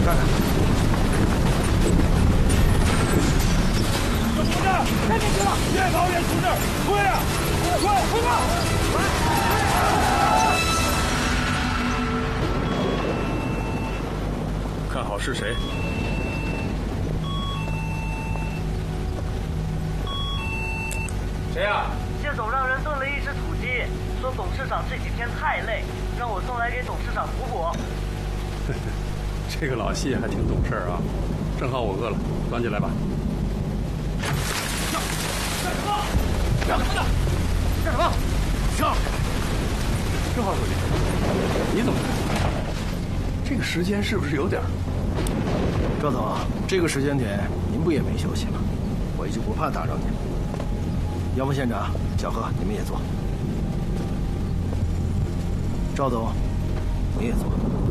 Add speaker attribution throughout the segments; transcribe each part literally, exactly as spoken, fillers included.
Speaker 1: 看看。
Speaker 2: 怎么回事？太年轻了，越跑越出事！快呀！快，快跑！
Speaker 3: 看好是谁？谁呀？
Speaker 4: 谢总让人炖了一只土鸡，说董事长这几天太累，让我送来给董事长补补。
Speaker 3: 这个老谢还挺懂事啊，正好我饿了，端进来吧。
Speaker 2: 干什么？干什么的？干什么？上！
Speaker 3: 正好书记，你怎么看？这个时间是不是有点？
Speaker 1: 赵总，这个时间点您不也没休息吗？我已经不怕打扰您了。杨副县长、小贺，你们也坐。赵总，你也坐。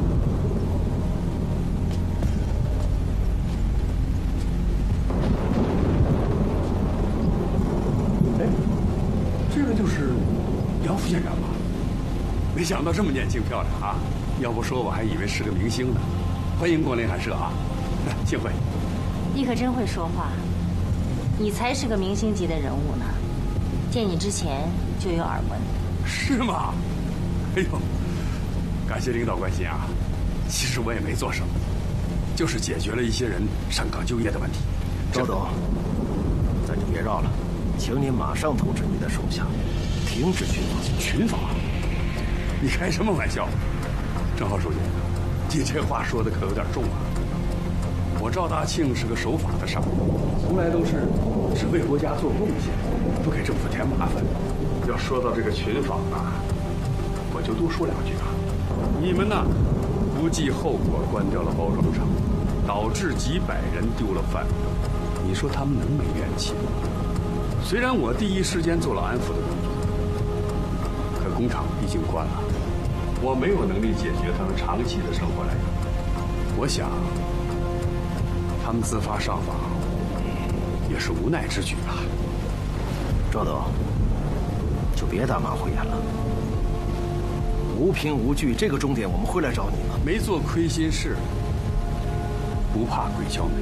Speaker 3: 哎，这个就是杨副县长吧？没想到这么年轻漂亮啊！要不说我还以为是个明星呢。欢迎光临寒舍啊！幸会。
Speaker 5: 你可真会说话，你才是个明星级的人物呢。见你之前就有耳闻。
Speaker 3: 是吗？哎呦，感谢领导关心啊！其实我也没做什么，就是解决了一些人上岗就业的问题。
Speaker 1: 赵总，咱就别绕了，请你马上通知你的手下，停止群访。
Speaker 3: 群访？你开什么玩笑？郑浩书记，你这话说的可有点重啊！我赵大庆是个守法的商人，从来都是只为国家做贡献，不给政府添麻烦。要说到这个群访啊，我就多说两句啊。你们呢，不计后果关掉了包装厂，导致几百人丢了饭碗，你说他们能没怨气吗？虽然我第一时间做了安抚的工作，可工厂毕竟关了，我没有能力解决他们长期的生活来源。我想，他们自发上访，也是无奈之举吧。
Speaker 1: 赵总，就别打马虎眼了。无凭无据，这个终点我们会来找你的。
Speaker 3: 没做亏心事，不怕鬼敲门。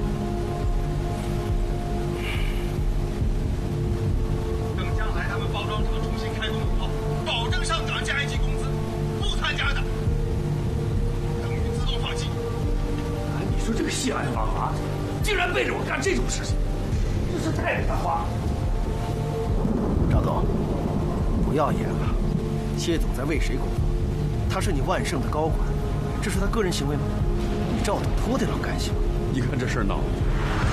Speaker 2: 等将来他们包装厂重新开工以后，保证上涨加一级工资，不参加的等于自动放弃。
Speaker 3: 哎，你说这个谢安芳啊，竟然背着我干这种事情，真是太没文化了。
Speaker 1: 赵总，不要演了。谢总在为谁工作？他是你万盛的高管，这是他个人行为吗？你赵总脱得了干系吗？
Speaker 3: 你看这事儿闹的，